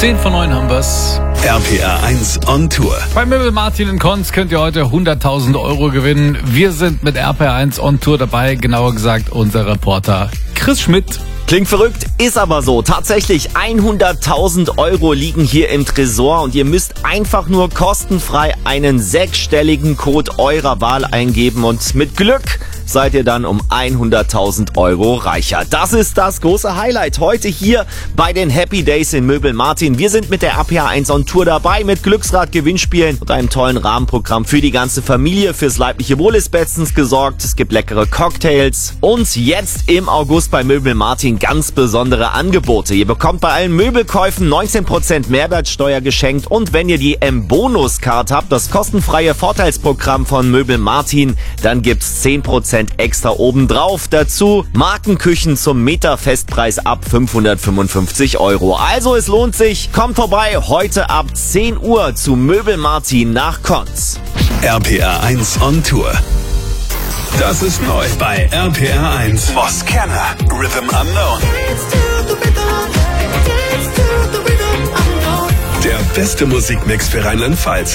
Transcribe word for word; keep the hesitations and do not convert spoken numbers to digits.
zehn von neun haben wir's. R P R eins on Tour. Bei Möbel Martin in Konz könnt ihr heute hunderttausend Euro gewinnen. Wir sind mit R P R eins on Tour dabei, genauer gesagt unser Reporter Chris Schmidt. Klingt verrückt, ist aber so. Tatsächlich hunderttausend Euro liegen hier im Tresor und ihr müsst einfach nur kostenfrei einen sechsstelligen Code eurer Wahl eingeben und mit Glück seid ihr dann um hunderttausend Euro reicher. Das ist das große Highlight heute hier bei den Happy Days in Möbel Martin. Wir sind mit der R P R eins on Tour dabei mit Glücksrad, Gewinnspielen und einem tollen Rahmenprogramm für die ganze Familie. Fürs leibliche Wohl ist bestens gesorgt. Es gibt leckere Cocktails und jetzt im August bei Möbel Martin ganz besondere Angebote. Ihr bekommt bei allen Möbelkäufen neunzehn Prozent Mehrwertsteuer geschenkt und wenn ihr die M-Bonus-Card habt, das kostenfreie Vorteilsprogramm von Möbel Martin, dann gibt's zehn Prozent extra obendrauf. Dazu Markenküchen zum Meterfestpreis ab fünfhundertfünfundfünfzig Euro. Also es lohnt sich. Kommt vorbei heute ab zehn Uhr zu Möbel Martin nach Konz. R P R eins on Tour. Das ist neu bei R P R eins. Moskana, Rhythm Unknown. Der beste Musikmix für Rheinland-Pfalz.